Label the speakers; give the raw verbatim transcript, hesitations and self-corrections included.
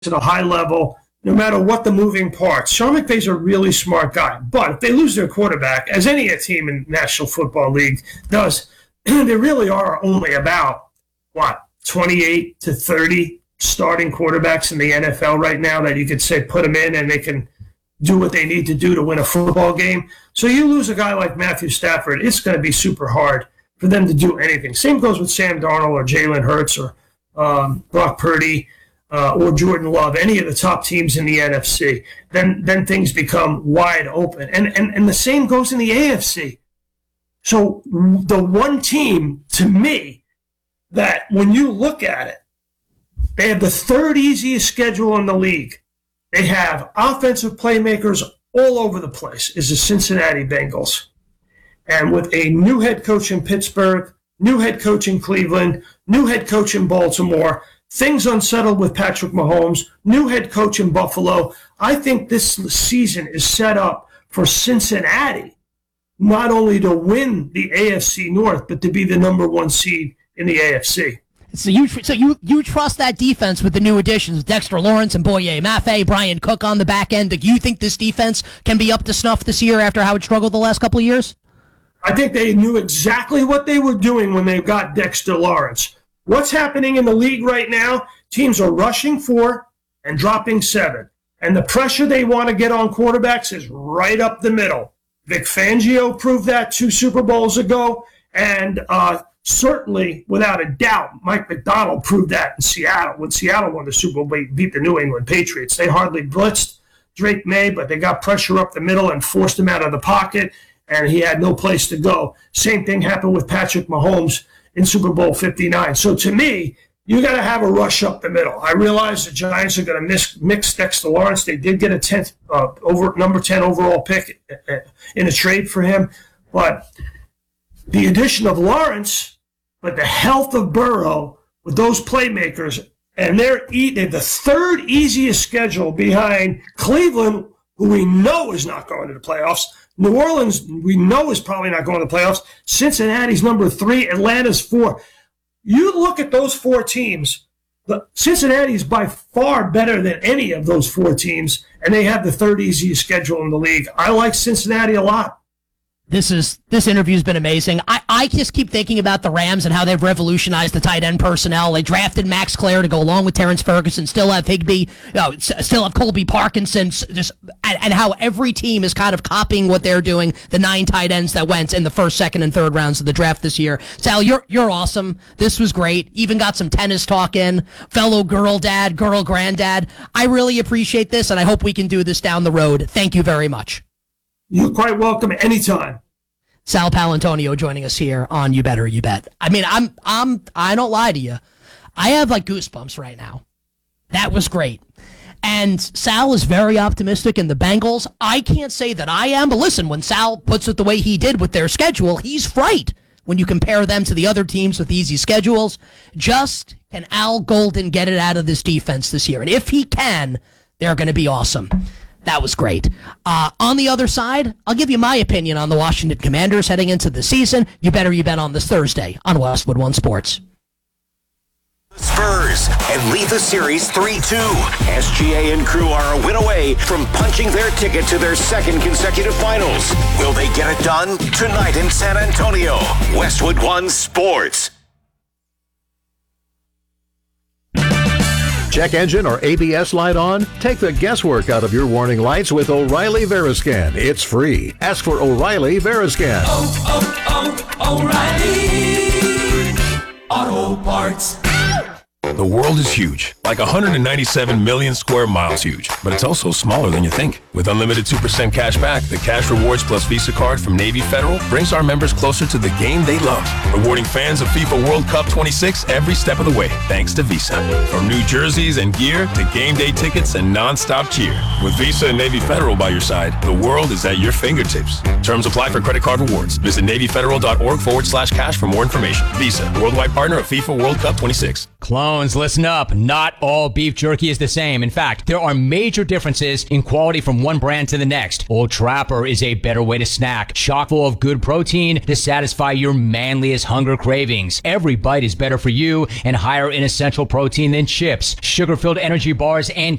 Speaker 1: at a high level, no matter what the moving parts. Sean McVay's a really smart guy. But if they lose their quarterback, as any team in National Football League does, they really are only about, what, twenty-eight to thirty starting quarterbacks in the N F L right now that you could say put them in and they can do what they need to do to win a football game. So you lose a guy like Matthew Stafford, it's going to be super hard for them to do anything. Same goes with Sam Darnold or Jalen Hurts or um, Brock Purdy uh, or Jordan Love, any of the top teams in the N F C. Then then things become wide open. And, and, and the same goes in the A F C. So the one team, to me, that when you look at it, they have the third easiest schedule in the league. They have offensive playmakers all over the place, is the Cincinnati Bengals. And with a new head coach in Pittsburgh, new head coach in Cleveland, new head coach in Baltimore, things unsettled with Patrick Mahomes, new head coach in Buffalo, I think this season is set up for Cincinnati not only to win the A F C North, but to be the number one seed in the A F C.
Speaker 2: So you so you you trust that defense with the new additions, Dexter Lawrence and Boye Mafe, Brian Cook on the back end. Do you think this defense can be up to snuff this year after how it struggled the last couple of years?
Speaker 1: I think they knew exactly what they were doing when they got Dexter Lawrence. What's happening in the league right now? Teams are rushing four and dropping seven. And the pressure they want to get on quarterbacks is right up the middle. Vic Fangio proved that two Super Bowls ago. And uh, certainly, without a doubt, Mike McDonald proved that in Seattle. When Seattle won the Super Bowl, beat the New England Patriots. They hardly blitzed Drake May, but they got pressure up the middle and forced him out of the pocket, and he had no place to go. Same thing happened with Patrick Mahomes in Super Bowl fifty-nine. So to me, you got to have a rush up the middle. I realize the Giants are going to mix, mix Dexter Lawrence. They did get a tenth, uh, over number ten overall pick in a trade for him, but the addition of Lawrence, but the health of Burrow with those playmakers, and they're they're the third easiest schedule behind Cleveland, who we know is not going to the playoffs. New Orleans, we know is probably not going to the playoffs. Cincinnati's number three. Atlanta's four. You look at those four teams, the, Cincinnati is by far better than any of those four teams, and they have the third easiest schedule in the league. I like Cincinnati a lot.
Speaker 2: This is this interview's been amazing. I, I just keep thinking about the Rams and how they've revolutionized the tight end personnel. They drafted Max Clare to go along with Terrence Ferguson, still have Higbee, you know, still have Colby Parkinson, just and, and how every team is kind of copying what they're doing. The nine tight ends that went in the first, second, and third rounds of the draft this year. Sal, you're you're awesome. This was great. Even got some tennis talk in. Fellow girl dad, girl granddad. I really appreciate this, and I hope we can do this down the road. Thank you very much.
Speaker 1: You're quite welcome anytime.
Speaker 2: Sal Palantonio joining us here on You Better You Bet. I mean, I'm I'm I don't lie to you. I have like goosebumps right now. That was great. And Sal is very optimistic in the Bengals. I can't say that I am, but listen, when Sal puts it the way he did with their schedule, he's right. When you compare them to the other teams with easy schedules, just can Al Golden get it out of this defense this year? And if he can, they're going to be awesome. That was great. Uh, on the other side, I'll give you my opinion on the Washington Commanders heading into the season. You better you bet on this Thursday on Westwood One Sports.
Speaker 3: Spurs and lead the series three two. S G A and crew are a win away from punching their ticket to their second consecutive finals. Will they get it done? Tonight in San Antonio. Westwood One Sports.
Speaker 4: Check engine or A B S light on? Take the guesswork out of your warning lights with O'Reilly Veriscan. It's free. Ask for O'Reilly Veriscan.
Speaker 5: Oh, oh, oh, O'Reilly Auto Parts.
Speaker 6: The world is huge, like one hundred ninety-seven million square miles huge, but it's also smaller than you think. With unlimited two percent cash back, the Cash Rewards Plus Visa card from Navy Federal brings our members closer to the game they love, rewarding fans of FIFA World Cup twenty-six every step of the way, thanks to Visa. From new jerseys and gear to game day tickets and non-stop cheer. With Visa and Navy Federal by your side, the world is at your fingertips. Terms apply for credit card rewards. Visit NavyFederal.org forward slash cash for more information. Visa, worldwide partner of FIFA World Cup twenty-six.
Speaker 7: Clown Jones, listen up. Not all beef jerky is the same. In fact, there are major differences in quality from one brand to the next. Old Trapper is a better way to snack, chock full of good protein to satisfy your manliest hunger cravings. Every bite is better for you and higher in essential protein than chips, sugar-filled energy bars, and